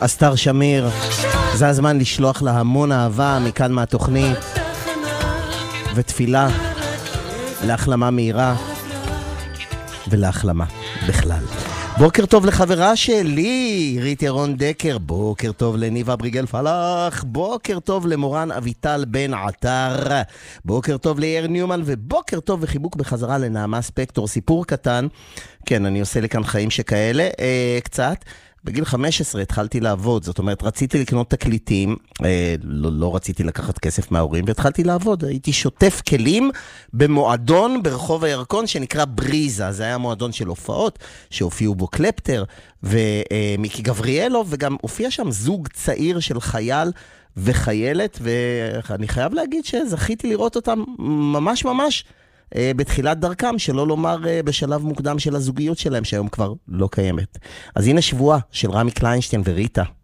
אסתר שמיר, זה הזמן לשלוח לה המון אהבה מכאן מהתוכנית ותפילה להחלמה מהירה ולהחלמה בכלל. בוקר טוב לחברה שלי, רית ירון דקר, בוקר טוב לניבה בריגל פלח, בוקר טוב למורן אביטל בן עטר, בוקר טוב ליאיר ניומן, ובוקר טוב וחיבוק בחזרה לנעמה ספקטור. סיפור קטן, כן, אני עושה לי כאן חיים שכאלה, קצת. בגיל 15 התחלתי לעבוד, זאת אומרת, רציתי לקנות תקליטים, לא רציתי לקחת כסף מההורים, והתחלתי לעבוד. הייתי שוטף כלים במועדון ברחוב הירקון שנקרא בריזה. זה היה מועדון של הופעות, שהופיעו בו קלפטר ומיקי גבריאלוב, וגם הופיע שם זוג צעיר של חייל וחיילת, ואני חייב להגיד שזכיתי לראות אותם ממש ממש בתחילת דרכם, שלא לומר בשלב מוקדם של הזוגיות שלהם, שהיום כבר לא קיימת. אז הנה שבועה של רמי קליינשטיין וריטה.